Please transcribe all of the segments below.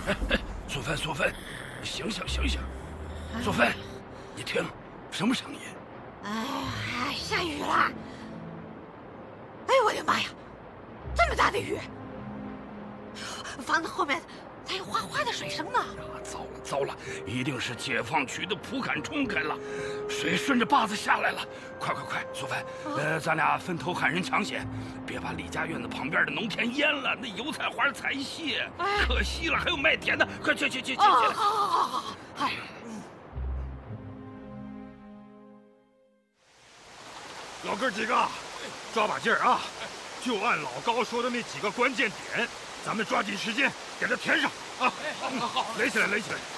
素芬，素芬，醒醒醒醒！素芬，你听，什么声音？ 哎，下雨了！哎呦我的妈呀，这么大的雨！房子后面还有哗哗的水声呢。 糟了糟了，一定是解放区的蒲杆冲开了，水顺着坝子下来了。快快快，素芬，咱俩分头喊人抢险，别把李家院子旁边的农田淹了，那油菜花才谢，可惜了，还有麦田呢。快去！ 好。哎。 老哥几个，抓把劲儿啊！就按老高说的那几个关键点，咱们抓紧时间给它填上啊！好，垒起来，垒起来！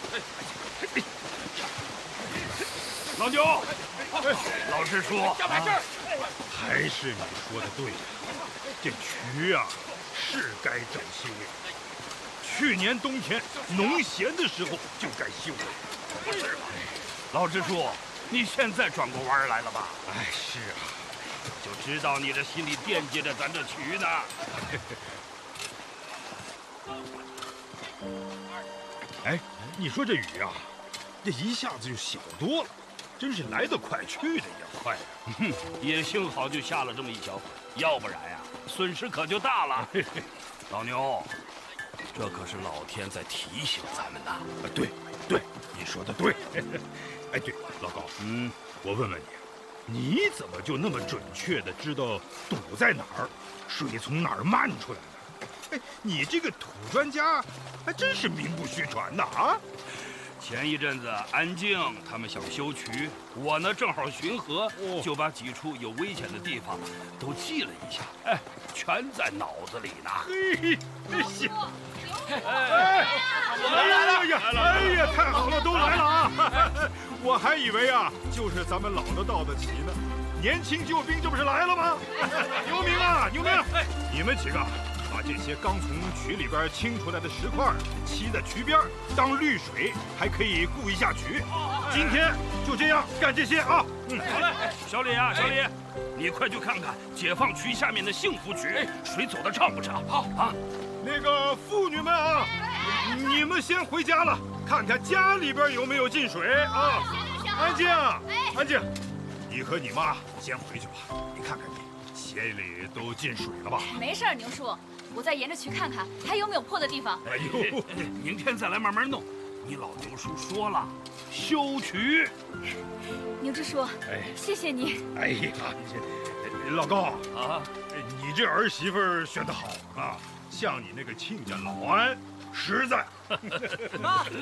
老牛，老实说， 还是你说的对呀，这渠啊是该整修了。去年冬天农闲的时候就该修了， 不是吧？老支书，你现在转过弯来了吧？ 哎，是啊。 就知道你这心里惦记着咱这渠呢。 哎，你说这雨啊，这一下子就小多了，真是来得快，去得也快啊。 也幸好就下了这么一小会，要不然呀，损失可就大了。老牛，这可是老天在提醒咱们呐。 对，你说的对。哎，对，老高，我问问你。你怎么就那么准确地知道堵在哪儿，水从哪儿漫出来的？哎，你这个土专家还真是名不虚传呐！啊， 前一阵子安静他们想修渠，我呢正好巡河，就把几处有危险的地方都记了一下，哎，全在脑子里呢。 嘿，行。哎呀，太好了，都来了啊！我还以为啊，就是咱们老的到得齐呢。年轻救兵这不是来了吗？牛明啊，牛明，你们几个把这些刚从渠里边清出来的石块砌在渠边，当滤水，还可以固一下渠。今天就这样干这些啊！ 好嘞，小李啊，小李，你快去看看解放区下面的幸福渠，水走得畅不畅？好啊。 那个妇女们啊，你们先回家了，看看家里边有没有进水啊！安静，安静，你和你妈先回去吧。你看看你鞋里都进水了吧？ 没事，牛叔，我再沿着渠看看还有没有破的地方。 哎呦， 明天再来慢慢弄。你老牛叔说了，修渠。 牛支书，谢谢你。 哎呀，老高啊， 你这儿媳妇选得好啊！像你那个亲家老安，实在。